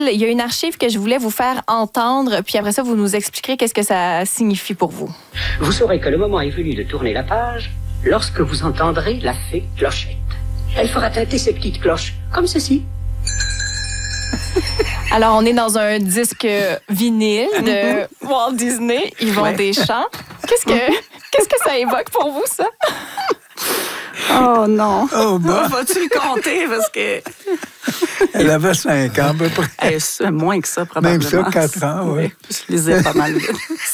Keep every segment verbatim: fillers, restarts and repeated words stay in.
Il y a une archive que je voulais vous faire entendre, puis après ça, vous nous expliquerez qu'est-ce que ça signifie pour vous. Vous saurez que le moment est venu de tourner la page lorsque vous entendrez la fée Clochette. Elle fera tinter ses petites cloches, comme ceci. Alors, on est dans un disque vinyle de Walt Disney, Yvon ouais. Deschamps. Qu'est-ce que, qu'est-ce que ça évoque pour vous, ça? Oh non. Oh, bah. Vas-tu le compter? Parce que... Elle avait cinq ans, à peu près. Eh, c'est moins que ça, probablement. Même ça, quatre ans, oui. oui. Je lisais pas mal vite.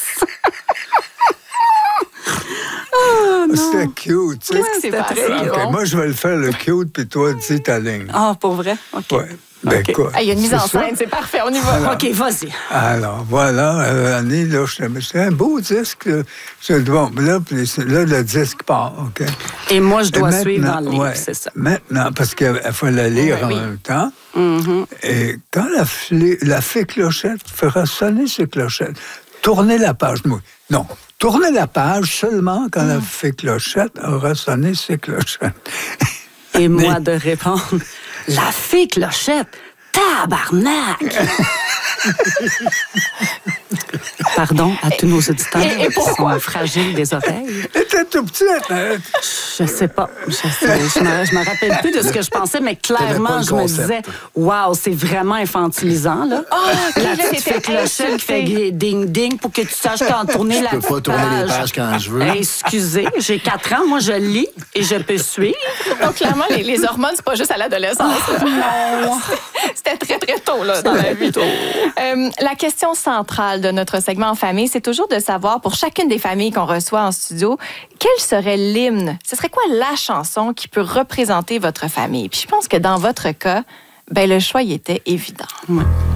Oh, c'était cute, tu sais. Qu'est-ce qui s'est passé? Okay, moi, je vais le faire le cute, puis toi, dis ta ligne. Ah, pour vrai? OK. Ouais. Ben, okay. quoi? Ah, il y a une mise en scène, c'est parfait, on y va. Alors, OK, vas-y. Alors, voilà, euh, Annie, là, c'est un beau disque. C'est bon, là, là, le disque part, OK? Et moi, je dois suivre dans le livre, ouais, c'est ça. Maintenant, parce qu'il faut la lire oui, en oui. même temps. Mm-hmm. Et quand la, la fée Clochette fera sonner ses clochettes, tournez la page, moi. Non, tournez la page seulement quand mm. la fée Clochette aura sonné ses clochettes. Et moi, Mais... de répondre... La fée Clochette, tabarnak! Pardon à tous nos auditeurs et, et qui sont fragiles des oreilles. Elle était tout petite, hein? Je sais pas. Je sais, je me, je me rappelle plus de ce que je pensais, mais clairement, je me disais, waouh, c'est vraiment infantilisant, là. Oh, la petite fée Clochette qui fait ding-ding pour que tu saches quand tourner la page. Je peux pas tourner les pages quand je veux. Excusez, j'ai quatre ans, moi, je lis et je peux suivre. Donc, clairement, les, les hormones, c'est pas juste à l'adolescence. Oh, c'était très, très tôt, là, dans la vie. Euh, la question centrale de notre segment en famille, c'est toujours de savoir, pour chacune des familles qu'on reçoit en studio, quel serait l'hymne? Ce serait quoi la chanson qui peut représenter votre famille? Puis je pense que dans votre cas, ben, le choix il était évident. Ouais.